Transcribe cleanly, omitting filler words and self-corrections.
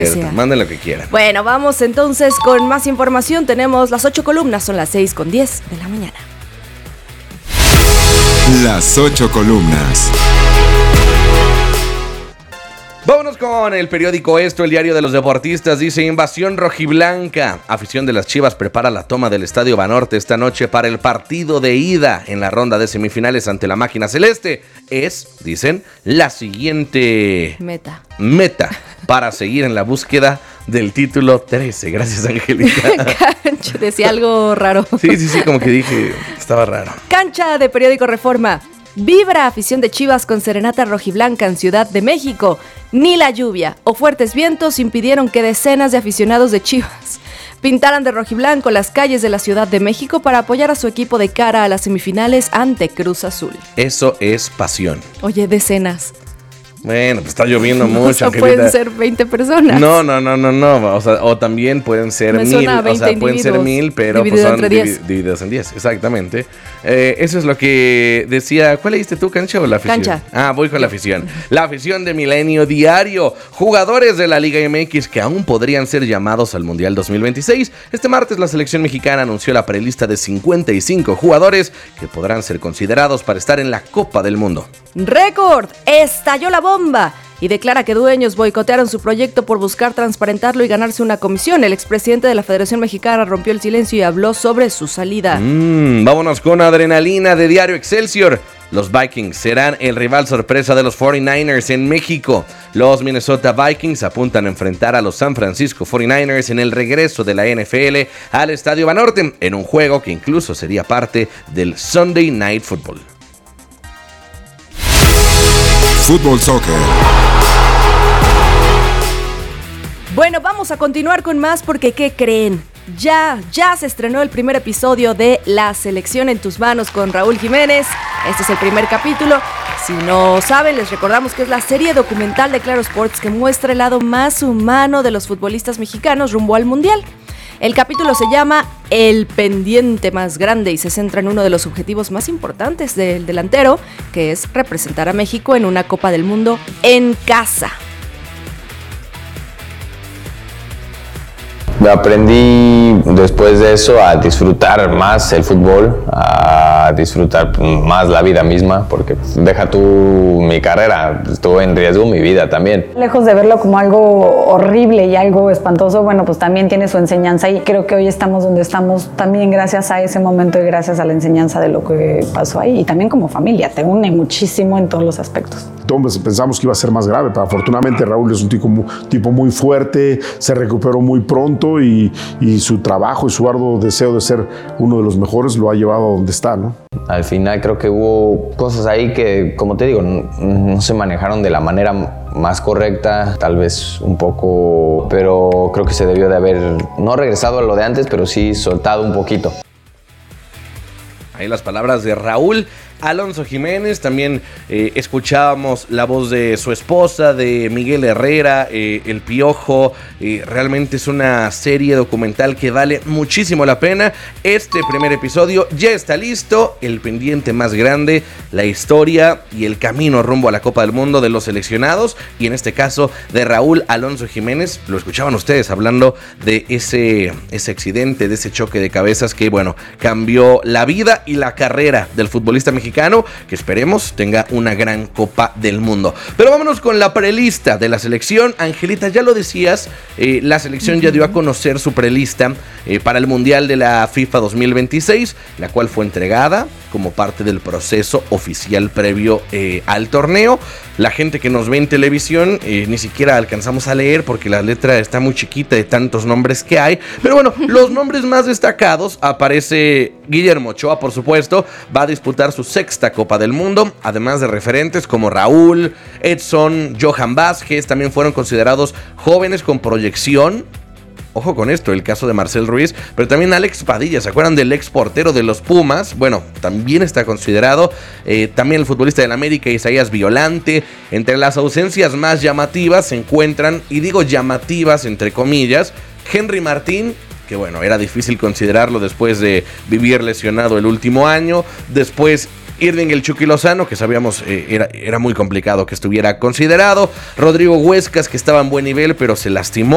Manden lo que quieran. Bueno, vamos entonces con más información. Tenemos las 8 columnas, son las 6:10 de la mañana. Las 8 columnas. Vámonos con el periódico Esto, el diario de los deportistas. Dice: invasión rojiblanca. Afición de las Chivas prepara la toma del Estadio Banorte esta noche para el partido de ida en la ronda de semifinales ante la máquina celeste. Es, dicen, la siguiente meta para seguir en la búsqueda del título 13. Gracias, Angélica. Cancha, decía algo raro. Sí, como que dije, estaba raro. Cancha de periódico Reforma. Vibra afición de Chivas con serenata rojiblanca en Ciudad de México. Ni la lluvia o fuertes vientos impidieron que decenas de aficionados de Chivas pintaran de rojiblanco las calles de la Ciudad de México para apoyar a su equipo de cara a las semifinales ante Cruz Azul. Eso es pasión. Oye, decenas. Bueno, pues está lloviendo mucho. O sea, pueden ser 20 personas. No. O también pueden ser 1000. O sea, pueden ser 1000, pero pues son divididos en 10. Exactamente. Eso es lo que decía. ¿Cuál leíste tú, Cancha o la afición? Cancha. Voy con la afición. La afición de Milenio Diario. Jugadores de la Liga MX que aún podrían ser llamados al Mundial 2026. Este martes la selección mexicana anunció la prelista de 55 jugadores que podrán ser considerados para estar en la Copa del Mundo. ¡Récord! Estalló la bomba y declara que dueños boicotearon su proyecto por buscar transparentarlo y ganarse una comisión. El expresidente de la Federación Mexicana rompió el silencio y habló sobre su salida. Vámonos con adrenalina de Diario Excelsior. Los Vikings serán el rival sorpresa de los 49ers en México. Los Minnesota Vikings apuntan a enfrentar a los San Francisco 49ers en el regreso de la NFL al Estadio Banorte, en un juego que incluso sería parte del Sunday Night Football. Fútbol Soccer. Bueno, vamos a continuar con más porque ¿qué creen? Ya se estrenó el primer episodio de La Selección en tus manos con Raúl Jiménez. Este es el primer capítulo. Si no saben, les recordamos que es la serie documental de Claro Sports que muestra el lado más humano de los futbolistas mexicanos rumbo al Mundial. El capítulo se llama El pendiente más grande y se centra en uno de los objetivos más importantes del delantero, que es representar a México en una Copa del Mundo en casa. Aprendí después de eso a disfrutar más el fútbol, a disfrutar más la vida misma, porque deja tú mi carrera, estuvo en riesgo mi vida también. Lejos de verlo como algo horrible y algo espantoso, bueno, pues también tiene su enseñanza y creo que hoy estamos donde estamos también gracias a ese momento y gracias a la enseñanza de lo que pasó ahí. Y también como familia, te une muchísimo en todos los aspectos. Todos pensamos que iba a ser más grave, pero afortunadamente Raúl es un tipo muy fuerte, se recuperó muy pronto y su trabajo y su arduo deseo de ser uno de los mejores lo ha llevado a donde está, ¿no? Al final creo que hubo cosas ahí que, como te digo, no se manejaron de la manera más correcta, tal vez un poco, pero creo que se debió de haber, no regresado a lo de antes, pero sí soltado un poquito. Ahí las palabras de Raúl Alonso Jiménez. También escuchábamos la voz de su esposa, de Miguel Herrera, El Piojo. Realmente es una serie documental que vale muchísimo la pena. Este primer episodio ya está listo. El pendiente más grande, la historia y el camino rumbo a la Copa del Mundo de los seleccionados, y en este caso de Raúl Alonso Jiménez. Lo escuchaban ustedes hablando de ese accidente, de ese choque de cabezas que, bueno, cambió la vida y la carrera del futbolista mexicano, que esperemos tenga una gran Copa del Mundo. Pero vámonos con la prelista de la selección. Angelita, ya lo decías, la selección ya dio a conocer su prelista para el Mundial de la FIFA 2026, la cual fue entregada como parte del proceso oficial previo al torneo. La gente que nos ve en televisión ni siquiera alcanzamos a leer porque la letra está muy chiquita de tantos nombres que hay. Pero bueno, los nombres más destacados: aparece Guillermo Ochoa, por supuesto, va a disputar su sexta Copa del Mundo, además de referentes como Raúl, Edson, Johan Vázquez. También fueron considerados jóvenes con proyección. Ojo con esto, el caso de Marcel Ruiz, pero también Alex Padilla. ¿Se acuerdan del ex portero de los Pumas? Bueno, también está considerado. También el futbolista del América, Isaías Violante. Entre las ausencias más llamativas se encuentran, y digo llamativas entre comillas, Henry Martín, que bueno, era difícil considerarlo después de vivir lesionado el último año. Después Irving el Chucky Lozano, que sabíamos era muy complicado que estuviera considerado. Rodrigo Huescas, que estaba en buen nivel pero se lastimó.